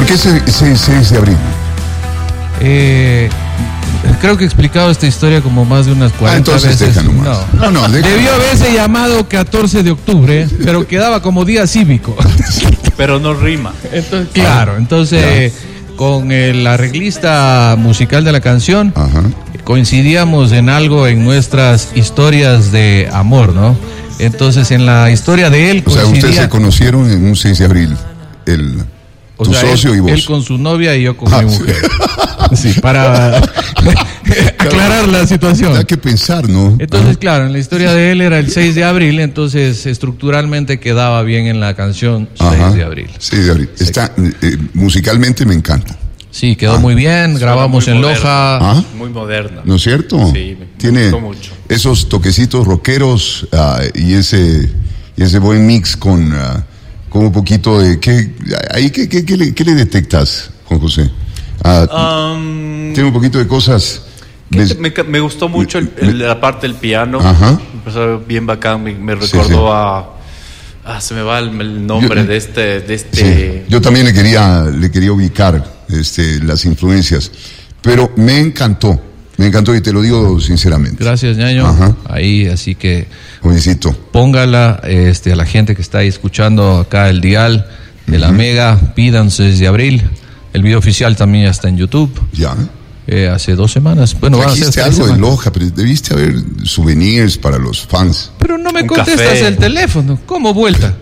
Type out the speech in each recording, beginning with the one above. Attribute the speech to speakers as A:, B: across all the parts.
A: ¿Por qué 6 de abril?
B: Creo que he explicado esta historia como más de unas 40
A: entonces
B: veces.
A: Deja nomás. No,
B: debió haberse llamado 14 de octubre, pero quedaba como día cívico.
C: Pero no rima.
B: Entonces, claro, entonces con el arreglista musical de la canción, coincidíamos en algo en nuestras historias de amor, ¿no? Entonces en la historia de él
A: coincidía... O sea, ustedes se conocieron en un 6 de abril, tu socio y vos.
B: Él con su novia y yo con mi mujer. Sí, para aclarar la situación.
A: Hay que pensar, ¿no?
B: Entonces, claro, en la historia de él era el 6 de abril, entonces estructuralmente quedaba bien en la canción 6 de abril.
A: 6 de abril. Está, musicalmente me encanta.
B: Sí, quedó muy bien, grabamos en Loja.
C: Muy moderna.
A: ¿No es cierto?
C: Sí,
A: tiene mucho. Esos toquecitos rockeros y ese buen mix con un poquito de... ¿Qué le detectas, Juan José? Tiene un poquito de cosas...
C: Me gustó mucho la parte del piano. Me pasó bien bacán, me recordó se me va el nombre de este...
A: Sí. Yo también le quería ubicar las influencias, pero me encantó y te lo digo sinceramente.
B: Gracias, ñaño. Ahí, así que
A: Buenísito.
B: Póngala a la gente que está ahí escuchando acá el dial de la Mega, pidan 6 de abril. El video oficial también ya está en YouTube.
A: Ya.
B: Hace 2 semanas. Bueno,
A: trajiste algo de Loja, pero debiste haber souvenirs para los fans.
B: Pero no me contestas el teléfono. ¿Cómo vuelta?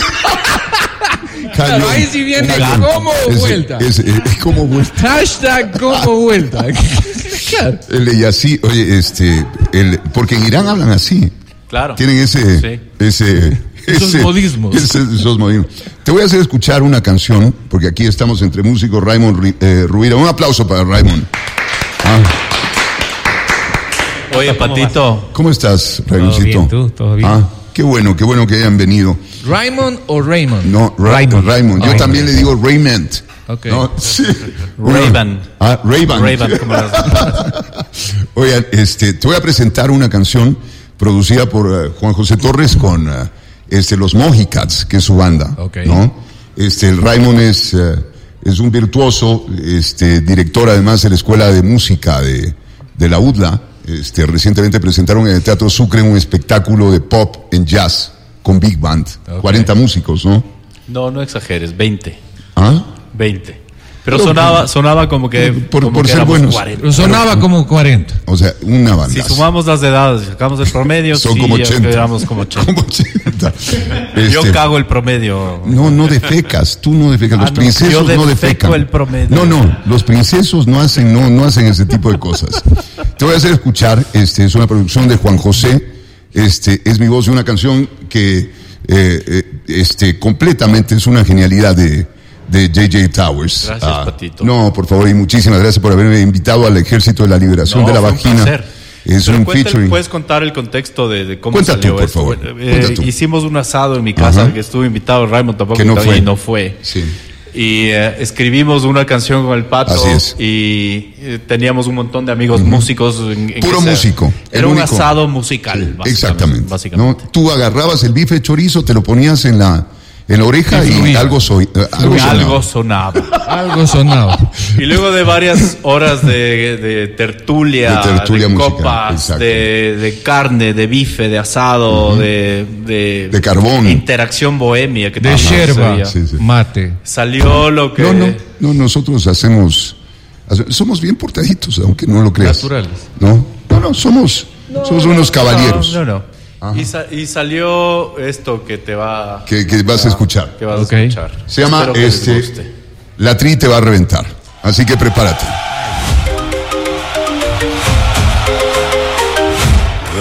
B: Claro, ahí sí viene como vuelta.
A: Como vuelta.
B: Hashtag como vuelta. Claro.
A: Y así, oye, porque en Irán hablan así.
C: Claro.
A: Tienen esos
B: modismos.
A: Esos modismos. Te voy a hacer escuchar una canción, porque aquí estamos entre músicos. Raymond Rubira. Un aplauso para Raymond.
C: Oye, Patito.
A: ¿Cómo estás, Raymoncito?
B: Todo bien.
A: Qué bueno que hayan venido.
B: ¿Raymond o Raymond?
A: No, Raymond. Yo también le digo Raymond.
B: Okay.
A: ¿No? Sí.
C: Ray-Ban.
A: Ray-Ban. Oigan, te voy a presentar una canción producida por Juan José Torres con los Mohicats, que es su banda.
B: Okay.
A: ¿No? El Raymond es un virtuoso, director además de la Escuela de Música de la UDLA. Recientemente presentaron en el Teatro Sucre un espectáculo de pop en jazz con Big Band. 40 músicos, ¿no?
C: No exageres, 20. 20. Pero sonaba como que...
A: Por ser buenos.
C: 40.
B: Sonaba como 40.
A: O sea, una banda.
C: Si sumamos las edades, sacamos el promedio,
A: son como 80.
C: Quedamos como 80.
A: Como 80.
C: Yo cago el promedio.
A: No defecas, tú no defecas. Los princesos no defecan.
C: El promedio.
A: No, los princesos no hacen ese tipo de cosas. Te voy a hacer escuchar, es una producción de Juan José, es mi voz de una canción que completamente es una genialidad de J.J. Towers.
C: Gracias, Patito.
A: No, por favor, y muchísimas gracias por haberme invitado al Ejército de la Liberación de la Vagina. Es un featuring.
C: ¿Puedes contar el contexto de cómo
A: Cuenta
C: salió
A: tú, por
C: esto?
A: favor.
C: Hicimos un asado en mi casa, que estuvo invitado Raymond tampoco,
A: que
C: no fue.
A: Sí.
C: Y escribimos una canción con el Pato.
A: Así es.
C: Y teníamos un montón de amigos músicos.
A: Puro músico.
C: Era un asado musical,
A: Exactamente.
C: Básicamente.
A: ¿No? Tú agarrabas el bife chorizo, te lo ponías en la oreja y algo sonaba.
B: Algo sonaba.
C: Y luego de varias horas de tertulia
A: musical,
C: copas, de carne, de bife, de asado, de
A: carbón,
C: interacción bohemia,
B: de yerba, mate.
C: Salió lo que...
A: No, nosotros somos bien portaditos, aunque no lo creas.
B: Naturales.
A: No, somos unos caballeros.
C: No. Y salió esto que te va...
A: Que vas a escuchar.
C: Que vas a escuchar.
A: Se llama
C: La Tri
A: La Tri te va a reventar. Así que prepárate.